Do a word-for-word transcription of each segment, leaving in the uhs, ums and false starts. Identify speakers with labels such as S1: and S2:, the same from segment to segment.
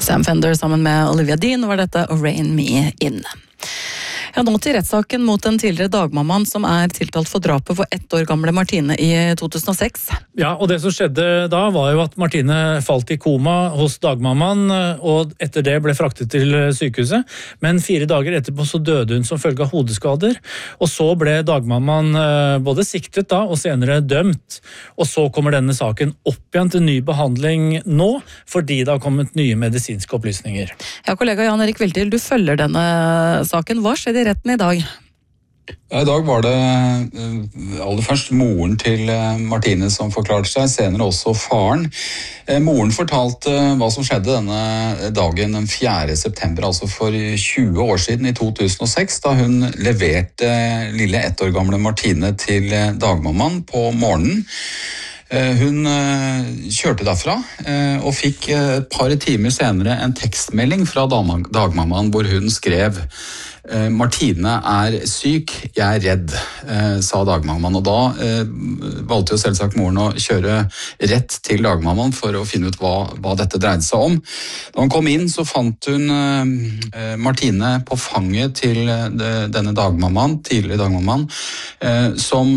S1: Sam Fender sammen med Olivia Dean var dette Rain Me In. Ja, nå til rettssaken mot den tidligere dagmammaen som er tiltalt for drapet for ett år gamle Martine i to tusen og seks.
S2: Ja, og det som skjedde da var jo at Martine falt i koma hos dagmammaen, og etter det ble fraktet til sykehuset. Men fire dager etterpå så døde hun som følge av hodeskader, og så ble dagmammaen både siktet da og senere dømt. Og så kommer denne saken opp igjen til ny behandling nå, fordi det har kommet nye medisinske opplysninger.
S1: Ja, kollega Jan Erik Viltil, du følger denne saken. Hva skjedde i retten i dag?
S3: Ja, I dag var det aller først moren til Martine som forklarte seg, senere også faren. Moren fortalte hva som skjedde denne dagen den fjerde september, altså for tjue år siden i to tusen og seks, da hun leverte lille ett år gamle Martine til dagmammaen på morgenen. Hun kjørte derfra og fikk et par timer senere en tekstmelding fra dagmammaen hvor hun skrev «Martine er syk, jeg er redd», sa dagmammaen. Og da valgte jo selvsagt moren å kjøre rett til dagmammaen for å finne ut hva, hva dette dreide seg om. Da hun kom inn så fant hun Martine på fanget til denne dagmammaen, tidligere dagmammaen, som,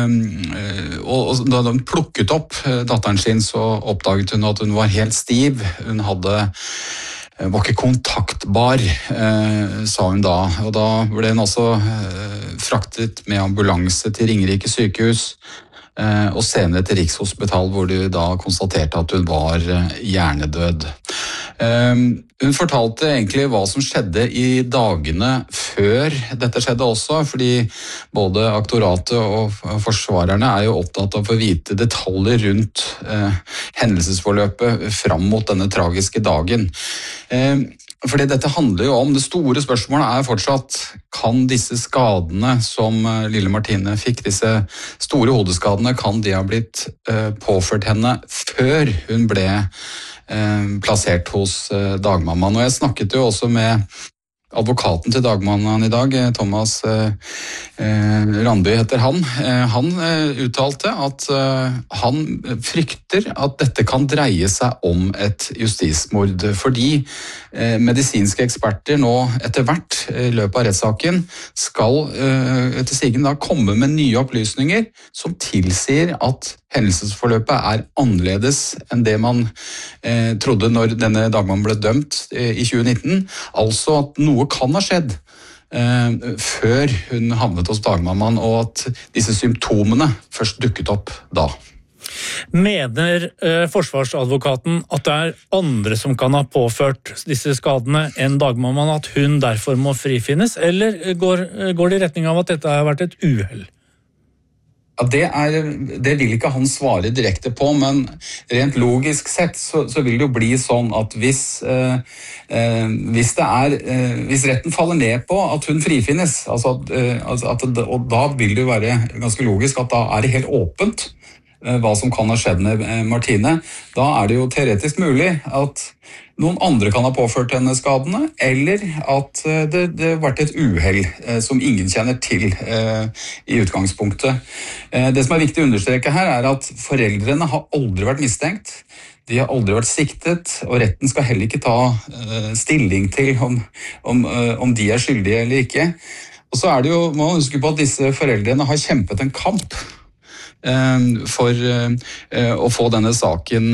S3: og, og da hun plukket opp datteren sin så oppdaget hun at hun var helt stiv. Hun hadde var ikke kontaktbar, eh, sa hun da. Og da ble hun også eh, fraktet med ambulanse til Ringerike sykehus, eh, og senere til Rikshospital, hvor de da konstaterte at hun var eh, hjernedød. Eh, hun fortalte egentlig hva som skjedde i dagene før dette skjedde også, fordi både aktoratet og forsvarerne er jo opptatt av å få vite detaljer rundt eh, hendelsesforløpet fram mot denne tragiske dagen. Eh, fordi dette handler jo om, det store spørsmålet er fortsatt, kan disse skadene som eh, lille Martine fikk, disse store hodeskadene, kan de ha blitt eh, påført henne før hun ble eh, plassert hos eh, dagmammaen? Og jeg snakket jo også med advokaten til dagmannen i dag, Thomas eh, Randby heter han. Eh, han eh, uttalte at eh, han frykter at dette kan dreie seg om et justismord, fordi eh, medisinske eksperter nå etter hvert i løpet av rettssaken skal eh, etter sigende da komme med nye opplysninger som tilsier at hendelsesforløpet er annerledes enn det man eh, trodde når denne dagmannen ble dømt eh, i tjue nitten. Altså at noe kan ha skjedd eh, før hun havnet hos dagmammaen, og at disse symptomene først dukket opp da.
S2: Mener eh, forsvarsadvokaten at det er andre som kan ha påført disse skadene enn dagmammaen, at hun derfor må frifinnes, eller går, går det i retning av at dette har vært et uhell?
S3: Ja, det, er, det vil ikke han svare direkte på, men rent logisk sett så, så vil det jo bli sånn at hvis, eh, eh, hvis, det er, eh, hvis retten faller ned på at hun frifinnes, altså at, eh, at, og da vil det jo være ganske logisk at da er det helt åpent eh, hva som kan ha skjedd med eh, Martine. Da er det jo teoretisk mulig at noen andre kan ha påført henne skadene, eller at det, det har vært et uhell eh, som ingen kjenner til eh, i utgangspunktet. Eh, det som er viktig å understreke her er at foreldrene har aldri vært mistenkt, de har aldri vært siktet, og retten skal heller ikke ta eh, stilling til om, om, eh, om de er skyldige eller ikke. Og så er det jo, må man huske på at disse foreldrene har kjempet en kamp for å få denne saken,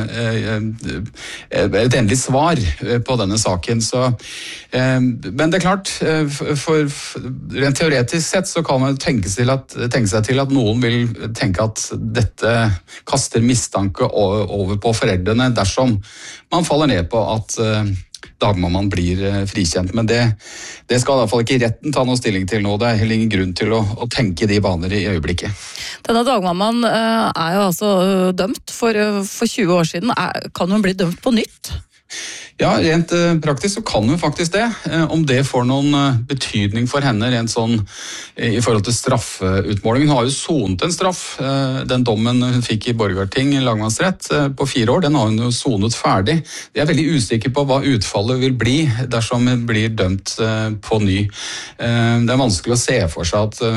S3: et endelig svar på denne saken. Så, men det er klart, for rent teoretisk sett så kan man tenke seg, at, tenke seg til at noen vil tenke at dette kaster mistanke over på foreldrene dersom man faller ned på at dagmammaen blir frikjent, men det, det skal i hvert fall ikke retten ta noe stilling til nå. Det er heller ingen grunn til å, å tenke de baner i øyeblikket.
S1: Denne dagmammaen uh, er jo altså uh, dømt for, uh, for tjue år siden. Er, kan hun bli dømt på nytt?
S3: Ja, rent eh, praktisk så kan hun faktisk det. Eh, om det får noen eh, betydning for henne rent sånn eh, i forhold til straffeutmålingen. Hun har jo sonet en straff. Eh, den dommen hun fikk i Borgarting lagmannsrett eh, på fire år, den har hun jo sonet ferdig. Jeg er veldig usikker på hva utfallet vil bli dersom hun blir dømt eh, på ny. Eh, det er vanskelig å se for seg at eh,